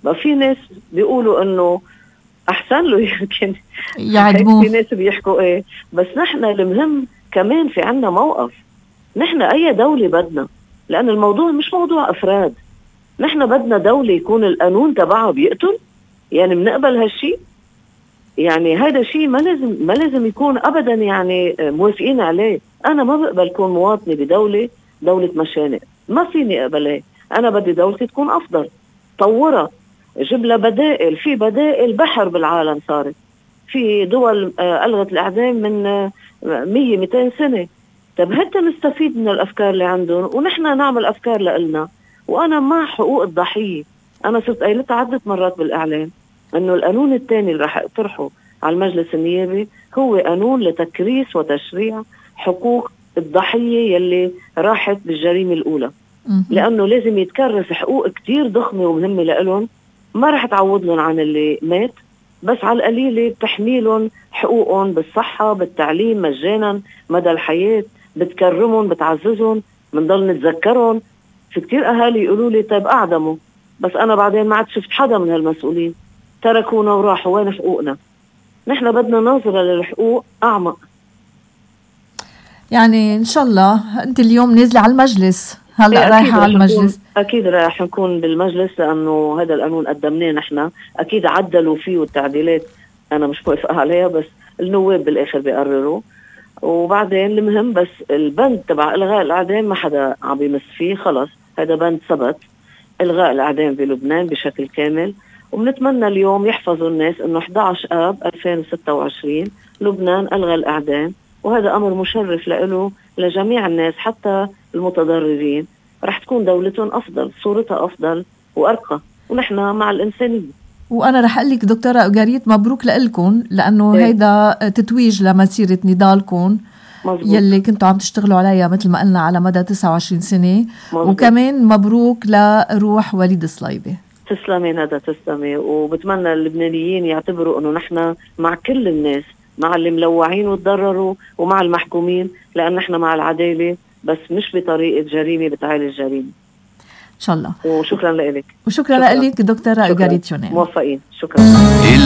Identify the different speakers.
Speaker 1: ما في ناس بيقولوا انه احسن له يمكن
Speaker 2: يعدموه.
Speaker 1: في ناس بيحكوا ايه، بس نحن المهم كمان في عنا موقف. نحن اي دولة بدنا، لان الموضوع مش موضوع افراد. نحن بدنا دولة يكون القانون تبعها بيقتل، يعني بنقبل هالشي؟ يعني هذا شيء ما لازم يكون ابدا يعني موافقين عليه. انا ما بقبل كون مواطني بدولة مشانق، ما فيني اقبل. انا بدي دولتي تكون افضل، طورها، جيب لها بدائل. في بدائل بحر بالعالم صارت، في دول ألغت الإعدام من 100-200 سنة. طب حتى نستفيد من الأفكار اللي عندهم ونحن نعمل أفكار لإلنا. وأنا مع حقوق الضحية. أنا صرت قايلتها عدة مرات بالإعلام أنه القانون الثاني اللي رح اقترحه على المجلس النيابي هو قانون لتكريس وتشريع حقوق الضحية يلي راحت بالجريمة الأولى، لأنه لازم يتكرس حقوق كتير ضخمة ومهمة لإلهم. ما رح تعوض لهم عن اللي مات، بس على القليلة بتحميلهم حقوقهم بالصحة بالتعليم مجانا مدى الحياة، بتكرمهم بتعززهم، بنضل نتذكرهم. في كتير أهالي يقولوا لي طيب أعدموا، بس أنا بعدين ما عاد شفت حدا من هالمسؤولين، تركونا وراحوا، وين حقوقنا؟ نحن بدنا نظرة للحقوق أعمق.
Speaker 2: يعني إن شاء الله أنت اليوم نازلة على المجلس، هلأ رايحة على المجلس.
Speaker 1: أكيد رايح نكون بالمجلس، لأنه هذا القانون قدمناه نحن. أكيد عدلوا فيه والتعديلات أنا مش موافقة عليها، بس النواب بالآخر بيقرروا. وبعدين المهم بس البند تبع إلغاء الإعدام ما حدا عم بيمس فيه، خلص هذا بند ثبت، إلغاء الإعدام بلبنان بشكل كامل. وبنتمنى اليوم يحفظوا الناس إنه 11 آب 2026 لبنان ألغى الإعدام، وهذا أمر مشرف له لجميع الناس حتى المتضررين. رح تكون دولتهم أفضل، صورتها أفضل وأرقى، ونحن مع الإنسانية.
Speaker 2: وأنا رح أقول لك دكتورة أوغاريت مبروك لإلكم، لأنه هيدا تتويج لمسيرة نضالكم يلي كنتوا عم تشتغلوا عليها مثل ما قلنا على مدى 29 سنة. مزبوط. وكمان مبروك لروح وليد الصليبي.
Speaker 1: تسلمي ندى، تسلمي. وبتمنى اللبنانيين يعتبروا أنه نحن مع كل الناس، مع اللي ملوعين وتضرروا ومع المحكومين، لأن نحن مع العدالة، بس مش بطريقة جريمة بتعالج جريمة إن
Speaker 2: شاء الله.
Speaker 1: وشكرا لك.
Speaker 2: وشكرا لك دكتورة أوغاريت يونان.
Speaker 1: موفقين. شكرا.